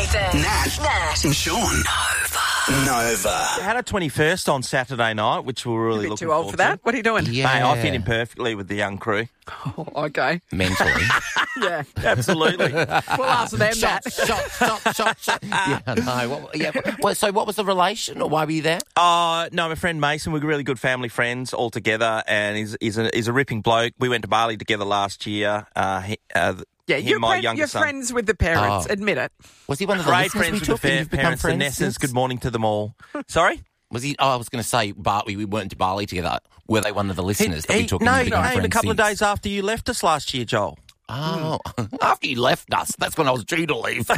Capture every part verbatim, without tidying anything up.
Nathan, Nat, Nat, and Sean. Nova. Nova. I had a twenty-first on Saturday night, which we were really A bit looking too old forward for that. to. What are you doing? Yeah. Mate, I fit in perfectly with the young crew. Oh, okay. Mentally. Yeah. Absolutely. We'll ask them that. Shot, shot, shot, shot, shot. Yeah, no. What, yeah. Well, so what was the relation, or why were you there? Uh, no, my friend Mason, we were really good family friends all together, and he's, he's, a, he's a ripping bloke. We went to Bali together last year. Uh, he, uh, Yeah, him, you're, my friend, younger you're son. friends with the parents. Oh. Admit it. Was he one of the Great listeners friends we with took? the and fa- you've become parents, the friends Nessens. since? Good morning to them all. Sorry? Was he? Oh, I was going to say, but we, we weren't to Bali together. Were they one of the listeners that He- we took? no, and he become came a friends couple of since? days after you left us last year, Joel. Oh, after you left us. That's when I was due to leave.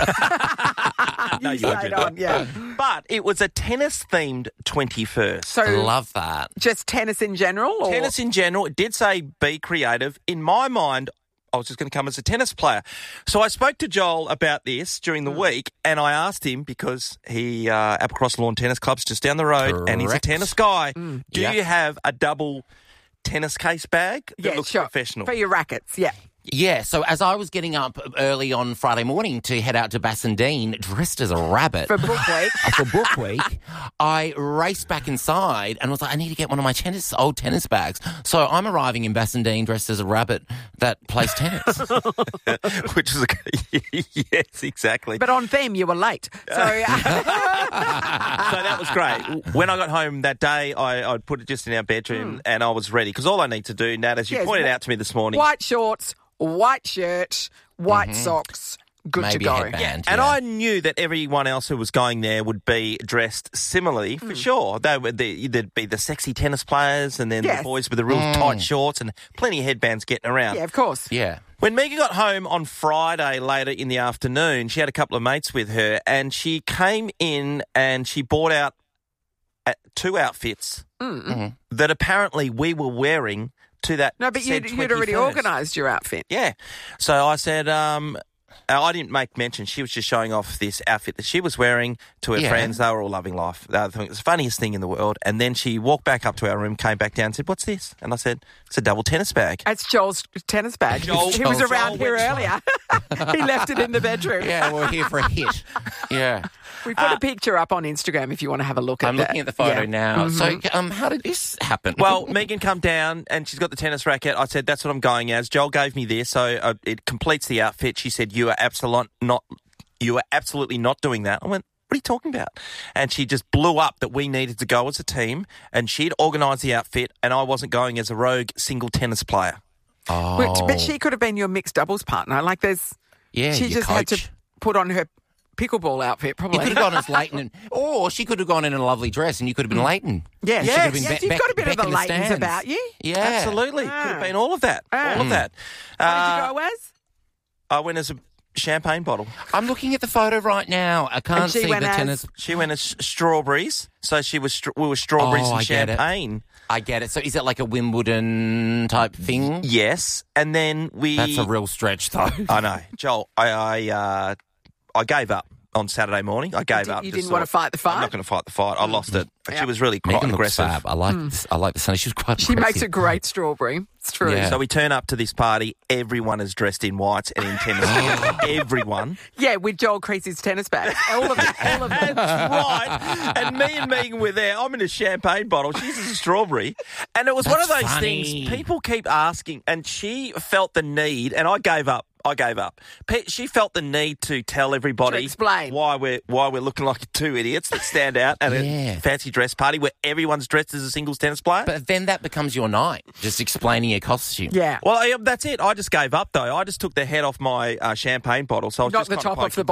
No, you Stayed on, yeah. But it was a tennis-themed twenty-first. So, Love that. just tennis in general? Or? Tennis in general, it did say be creative. In my mind, I was just going to come as a tennis player. So I spoke to Joel about this during the week, and I asked him, because he, uh, Applecross Lawn Tennis Club's just down the road, and he's a Correct. tennis guy. Mm. Do Yeah. you have a double tennis case bag that Yeah, looks sure. professional? For your rackets, yeah. Yeah, so as I was getting up early on Friday morning to head out to Bassendean, dressed as a rabbit For book week. for book week, I raced back inside and was like, I need to get one of my tennis old tennis bags. So I'm arriving in Bassendean dressed as a rabbit that plays tennis. Which is a, yes, exactly. But on them, you were late. So, So that was great. When I got home that day, I, I put it just in our bedroom and I was ready. Because all I need to do, Nat, as you Yes, pointed wh- out to me this morning. white shorts, white shirt, white socks, good Maybe to a go. headband. And yeah. I knew that everyone else who was going there would be dressed similarly, for sure. They would, the, there'd be the sexy tennis players and then Yes. the boys with the real tight shorts and plenty of headbands getting around. Yeah, of course. Yeah. When Megan got home on Friday later in the afternoon, she had a couple of mates with her and she came in and she bought out uh, two outfits that apparently we were wearing to that No, but said you'd, you'd already twenty-first. organised your outfit. Yeah. So I said, um, I didn't make mention. She was just showing off this outfit that she was wearing to her Yeah. friends. They were all loving life. They thought it was the funniest thing in the world. And then she walked back up to our room, came back down and said, what's this? And I said, it's a double tennis bag. It's Joel's tennis bag. Joel- he was Joel- around Joel here went earlier. He left it in the bedroom. Yeah, we're here for a hit. Yeah. We put a picture up on Instagram if you want to have a look at I'm that. looking at the photo Yeah. now. So um, how did this happen? Well, Megan come down and she's got the tennis racket. I said, that's what I'm going as. Joel gave me this, so uh, it completes the outfit. She said, you are absolute not, you are absolutely not doing that. I went, what are you talking about? And she just blew up that we needed to go as a team, and she'd organised the outfit, and I wasn't going as a rogue single tennis player. oh. Which, but she could have been your mixed doubles partner. Like there's, yeah, she your just had coach. to put on her pickleball outfit, You probably. could have gone as Leighton, and, or she could have gone in a lovely dress, and you could have been Leighton. Yes, She could have been yes, Be- you've Beck- got a bit Beck of the in the Leightons stands. about you. Yeah, Absolutely. Could have been all of that. Ah. All of that. What Uh, did you go as? I went as a champagne bottle. I'm looking at the photo right now. I can't And she see went the as- tennis. She went as strawberries, so she was str- we were strawberries Oh, and I get it. champagne. I get it. So is it like a Wimbledon type thing? Yes, and then we. That's a real stretch, though. I know, Joel. I I, uh, I gave up on Saturday morning. I gave You up. did- you Just didn't want to thought, fight the fight? I'm not going to fight the fight. I lost it. But Yeah. She was really quite Megan looks aggressive. fab. I like. this. I like the Sunday. She was quite. She makes aggressive. a great strawberry. It's true. Yeah. So we turn up to this party. Everyone is dressed in whites and in tennis gear. Everyone. Yeah, with Joel Creasy's tennis bag. All of it. All of it. Right. And me and Megan were there. I'm in a champagne bottle. She's a strawberry. And it was one of That's those funny. things people keep asking. And she felt the need, and I gave up. I gave up. Pe- She felt the need to tell everybody To explain. why we're why we're looking like two idiots that stand out at Yeah. a fancy dress party where everyone's dressed as a singles tennis player. But then that becomes your night, just explaining your costume. Yeah. well, I, that's it. I just gave up though. I just took the head off my uh, champagne bottle. So I was Not just the kinda top off the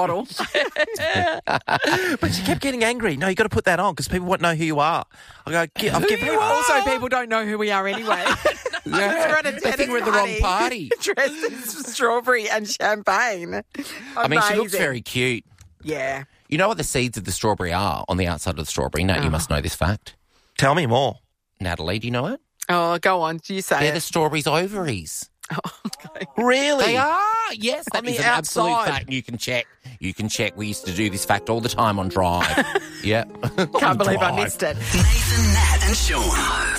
poking- bottle. But she kept getting angry. No, you got to put that on because people won't know who you are. I go, "Gi- I've given you Also, people don't know who we are anyway. We're at a They think we're at the wrong party. Dressed in strawberry and champagne. I mean, she looks Amazing. very cute. Yeah. You know what the seeds of the strawberry are on the outside of the strawberry? Nat, you must know this fact. Tell me more. Natalie, do you know it? Oh, go on. You say They're it. the strawberry's ovaries. Really? They are. Yes, that On is the an absolute outside. fact. You can check. You can check. We used to do this fact all the time on Drive. yeah. Can't believe I missed it. Nathan, Nat, and Sean.